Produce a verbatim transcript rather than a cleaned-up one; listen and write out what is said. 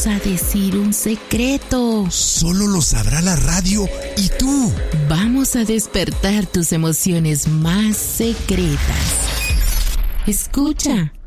vamos a decir un secreto. Solo lo sabrá la radio y tú. Vamos a despertar tus emociones más secretas. Escucha.